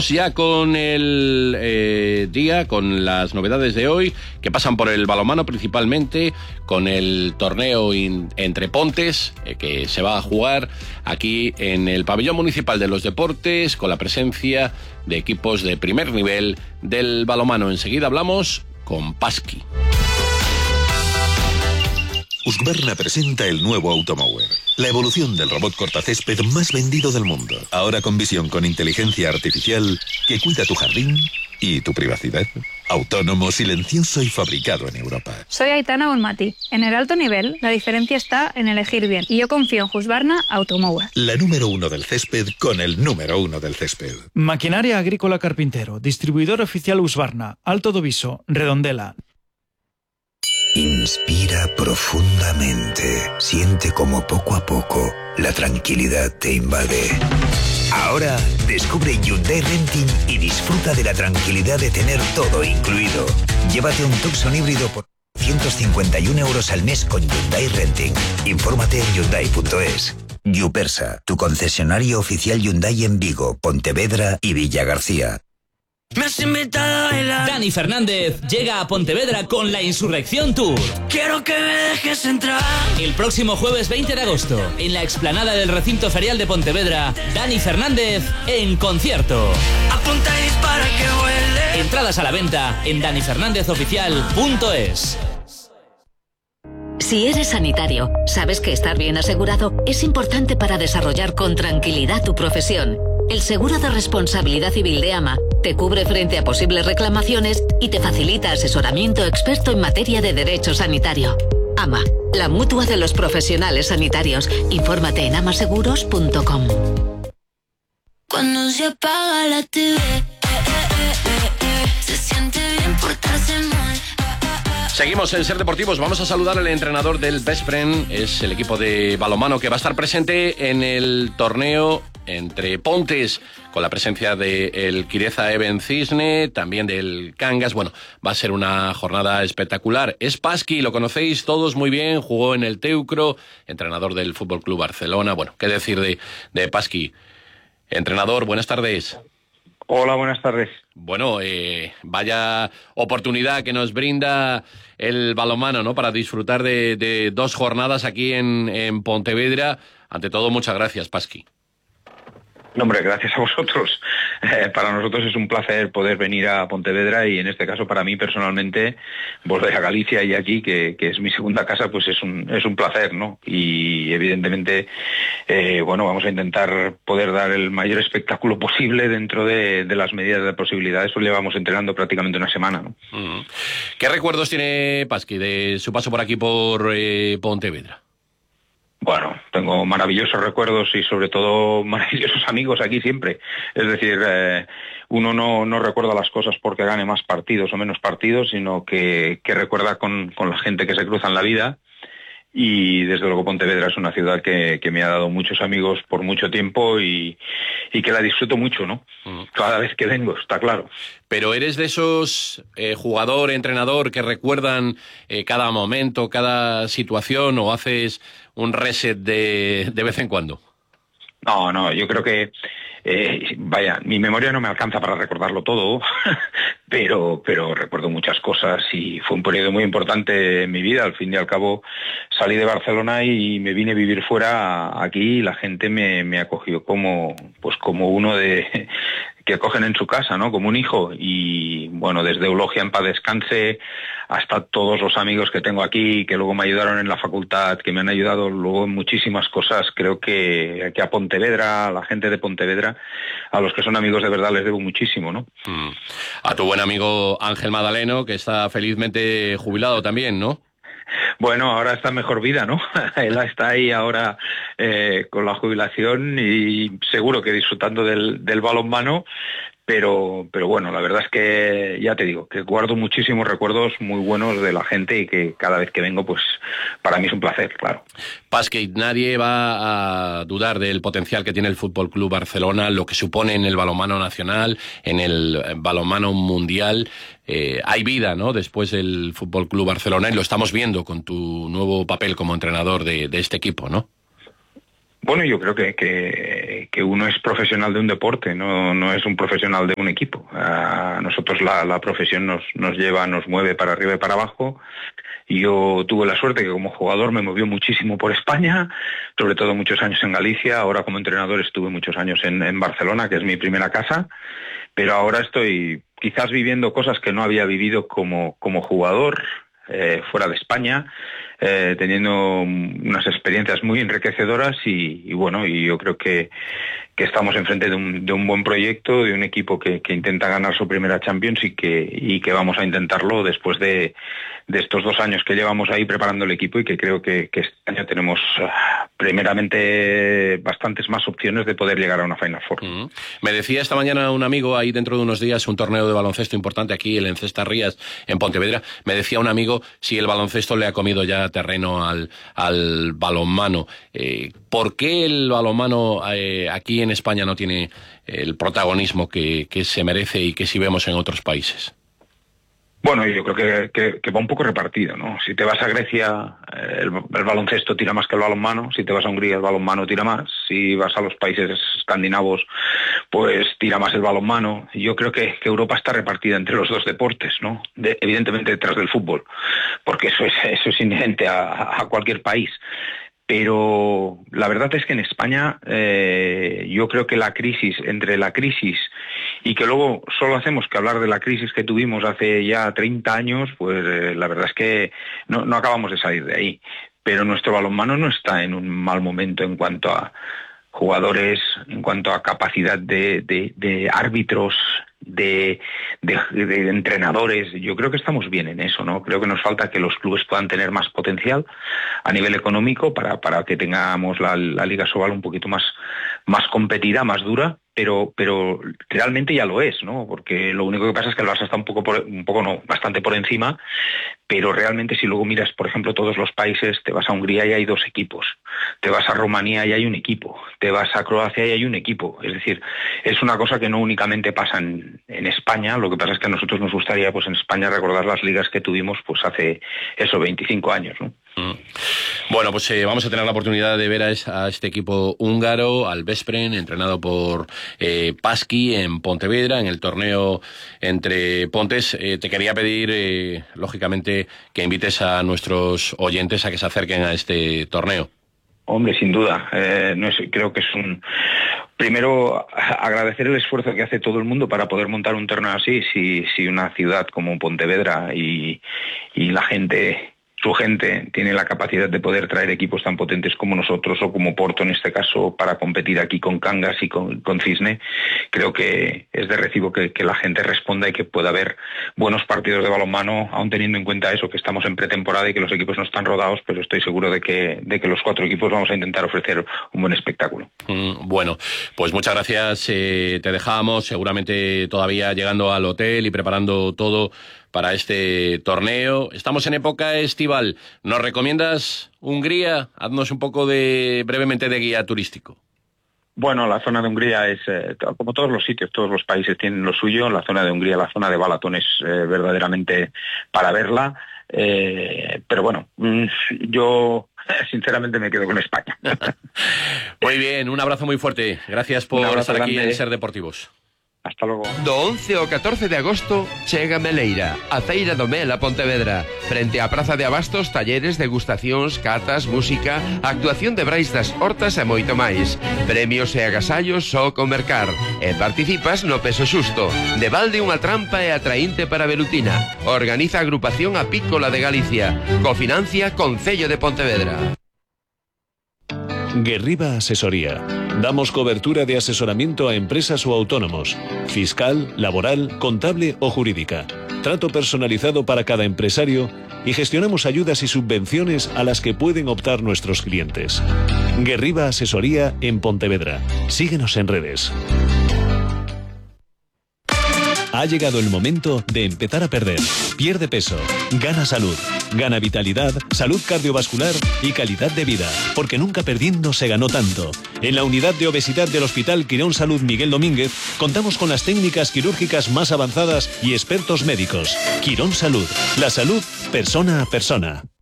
Vamos ya con el día, con las novedades de hoy, que pasan por el balonmano principalmente, con el torneo entre Pontes, que se va a jugar aquí en el Pabellón Municipal de los Deportes, con la presencia de equipos de primer nivel del balonmano. Enseguida hablamos con Pasqui. Husqvarna presenta el nuevo Automower, la evolución del robot cortacésped más vendido del mundo. Ahora con visión con inteligencia artificial que cuida tu jardín y tu privacidad. Autónomo, silencioso y fabricado en Europa. Soy Aitana Bonmati. En el alto nivel, la diferencia está en elegir bien. Y yo confío en Husqvarna Automower. La número 1 del césped con el número 1 del césped. Maquinaria Agrícola Carpintero. Distribuidor oficial Husqvarna. Alto do Viso. Redondela. Inspira profundamente. Siente como poco a poco la tranquilidad te invade. Ahora descubre Hyundai Renting y disfruta de la tranquilidad de tener todo incluido. Llévate un Tucson híbrido por 151 euros al mes con Hyundai Renting. Infórmate en Hyundai.es. Yupersa, tu concesionario oficial Hyundai en Vigo, Pontevedra y Villagarcía. Me has invitado a bailar. Dani Fernández llega a Pontevedra con la Insurrección Tour. Quiero que me dejes entrar. El próximo jueves 20 de agosto, en la explanada del recinto ferial de Pontevedra, Dani Fernández en concierto. Apunta y dispara que vuele. Entradas a la venta en danifernández.oficial.es. Si eres sanitario, sabes que estar bien asegurado es importante para desarrollar con tranquilidad tu profesión. El seguro de responsabilidad civil de AMA te cubre frente a posibles reclamaciones y te facilita asesoramiento experto en materia de derecho sanitario. AMA, la mutua de los profesionales sanitarios. Infórmate en amaseguros.com. Cuando se apaga la TV, se siente bien portarse mal. Seguimos en Ser Deportivos. Vamos a saludar al entrenador del Veszprém. Es el equipo de balonmano que va a estar presente en el torneo entre Pontes, con la presencia del Quireza Eben Cisne, también del Cangas. Bueno, va a ser una jornada espectacular. Es Pasqui, lo conocéis todos muy bien, jugó en el Teucro, entrenador del Fútbol Club Barcelona. Bueno, qué decir de Pasqui. Entrenador, buenas tardes. Hola, buenas tardes. Bueno, vaya oportunidad que nos brinda el balonmano, ¿no?, para disfrutar de dos jornadas aquí en Pontevedra. Ante todo, muchas gracias, Pasqui. No, hombre, gracias a vosotros. Para nosotros es un placer poder venir a Pontevedra y en este caso para mí personalmente volver a Galicia y aquí, que es mi segunda casa, pues es un placer, ¿no? Y evidentemente, bueno, vamos a intentar poder dar el mayor espectáculo posible dentro de las medidas de posibilidades. Eso llevamos entrenando prácticamente una semana, ¿no? ¿Qué recuerdos tiene Pasqui de su paso por aquí por Pontevedra? Bueno, tengo maravillosos recuerdos y sobre todo maravillosos amigos aquí siempre. Es decir, uno no recuerda las cosas porque gane más partidos o menos partidos, sino que recuerda con la gente que se cruza en la vida. Y desde luego Pontevedra es una ciudad que me ha dado muchos amigos por mucho tiempo y que la disfruto mucho, ¿no? Cada vez que vengo, está claro. Pero ¿eres de esos jugador, entrenador que recuerdan cada momento, cada situación, o haces un reset de vez en cuando? No, yo creo que vaya, mi memoria no me alcanza para recordarlo todo, pero recuerdo muchas cosas y fue un periodo muy importante en mi vida. Al fin y al cabo salí de Barcelona y me vine a vivir fuera aquí y la gente me acogió como uno de que acogen en su casa, ¿no? Como un hijo. Y bueno, desde Eulogia en paz descanse hasta todos los amigos que tengo aquí, que luego me ayudaron en la facultad, que me han ayudado luego en muchísimas cosas. Creo que a Pontevedra, a la gente de Pontevedra, a los que son amigos de verdad les debo muchísimo, ¿no? A tu buen amigo Ángel Madaleno, que está felizmente jubilado también, ¿no? Bueno, ahora está en mejor vida, ¿no? Él está ahí ahora con la jubilación y seguro que disfrutando del balonmano, pero bueno, la verdad es que ya te digo, que guardo muchísimos recuerdos muy buenos de la gente y que cada vez que vengo, pues para mí es un placer, claro. Pasqui, nadie va a dudar del potencial que tiene el Fútbol Club Barcelona, lo que supone en el balonmano nacional, en el balonmano mundial. Hay vida, ¿no?, después del Fútbol Club Barcelona, y lo estamos viendo con tu nuevo papel como entrenador de este equipo, ¿no? Bueno, yo creo que uno es profesional de un deporte, no es un profesional de un equipo. A nosotros la profesión nos lleva, nos mueve para arriba y para abajo. Y yo tuve la suerte que como jugador me movió muchísimo por España, sobre todo muchos años en Galicia. Ahora como entrenador estuve muchos años en Barcelona, que es mi primera casa. Pero ahora estoy quizás viviendo cosas que no había vivido como jugador fuera de España, teniendo unas experiencias muy enriquecedoras y bueno, y yo creo que estamos enfrente de un buen proyecto, de un equipo que intenta ganar su primera Champions y que vamos a intentarlo después de estos 2 años que llevamos ahí preparando el equipo y que creo que este año tenemos primeramente bastantes más opciones de poder llegar a una Final Four. Me decía esta mañana un amigo, ahí dentro de unos días, un torneo de baloncesto importante aquí, el Encesta Rías, en Pontevedra, me decía un amigo si el baloncesto le ha comido ya terreno al balonmano. ¿Por qué el balonmano aquí en España no tiene el protagonismo que se merece y que sí vemos en otros países? Bueno, yo creo que va un poco repartido, ¿no? Si te vas a Grecia, el baloncesto tira más que el balonmano. Si te vas a Hungría, el balonmano tira más. Si vas a los países escandinavos, pues tira más el balonmano. Yo creo que Europa está repartida entre los dos deportes, ¿no? Evidentemente detrás del fútbol, porque eso es inherente a cualquier país. Pero la verdad es que en España yo creo que entre la crisis y que luego solo hacemos que hablar de la crisis que tuvimos hace ya 30 años, pues la verdad es que no acabamos de salir de ahí. Pero nuestro balonmano no está en un mal momento en cuanto a jugadores, en cuanto a capacidad de árbitros, de entrenadores. Yo creo que estamos bien en eso, ¿no? Creo que nos falta que los clubes puedan tener más potencial a nivel económico para que tengamos la Liga Sobal un poquito más competida, más dura, pero realmente ya lo es, ¿no? Porque lo único que pasa es que el Barça está bastante por encima, pero realmente si luego miras, por ejemplo, todos los países, te vas a Hungría y hay 2 equipos, te vas a Rumanía y hay un equipo, te vas a Croacia y hay un equipo. Es decir, es una cosa que no únicamente pasa en España. Lo que pasa es que a nosotros nos gustaría, pues en España, recordar las ligas que tuvimos pues hace 25 años, ¿no? Bueno, pues vamos a tener la oportunidad de ver a este equipo húngaro, al Veszprém, entrenado por Pasqui en Pontevedra, en el torneo entre Pontes. Te quería pedir, lógicamente, que invites a nuestros oyentes a que se acerquen a este torneo. Hombre, sin duda. Creo que es primero, agradecer el esfuerzo que hace todo el mundo para poder montar un torneo así. Si una ciudad como Pontevedra y su gente tiene la capacidad de poder traer equipos tan potentes como nosotros o como Porto en este caso para competir aquí con Cangas y con Cisne, creo que es de recibo que la gente responda y que pueda haber buenos partidos de balonmano, aún teniendo en cuenta eso, que estamos en pretemporada y que los equipos no están rodados, pero estoy seguro de que los 4 equipos vamos a intentar ofrecer un buen espectáculo. Bueno, pues muchas gracias, te dejamos seguramente todavía llegando al hotel y preparando todo para este torneo. Estamos en época estival. ¿Nos recomiendas Hungría? Haznos un poco brevemente de guía turístico. Bueno, la zona de Hungría es, como todos los sitios, todos los países tienen lo suyo. La zona de Hungría, la zona de Balaton es verdaderamente para verla. Pero bueno, yo sinceramente me quedo con España. Muy bien, un abrazo muy fuerte. Gracias por estar aquí en Ser Deportivos. Hasta logo. Do 11 ao 14 de agosto chega Meleira, a Feira do Mel a Pontevedra. Frente á Praza de Abastos, talleres, degustacións, catas, música, actuación de Brais das Hortas e moito máis. Premios e agasallos só con mercar. E participas no peso xusto. De balde unha trampa e atraínte para Velutina. Organiza a agrupación Apícola de Galicia. Cofinancia Concello de Pontevedra. Guerriba Asesoría. Damos cobertura de asesoramiento a empresas o autónomos, fiscal, laboral, contable o jurídica. Trato personalizado para cada empresario y gestionamos ayudas y subvenciones a las que pueden optar nuestros clientes. Guerriba Asesoría en Pontevedra. Síguenos en redes. Ha llegado el momento de empezar a perder. Pierde peso, gana salud, gana vitalidad, salud cardiovascular y calidad de vida. Porque nunca perdiendo se ganó tanto. En la unidad de obesidad del Hospital Quirón Salud Miguel Domínguez contamos con las técnicas quirúrgicas más avanzadas y expertos médicos. Quirón Salud, la salud persona a persona.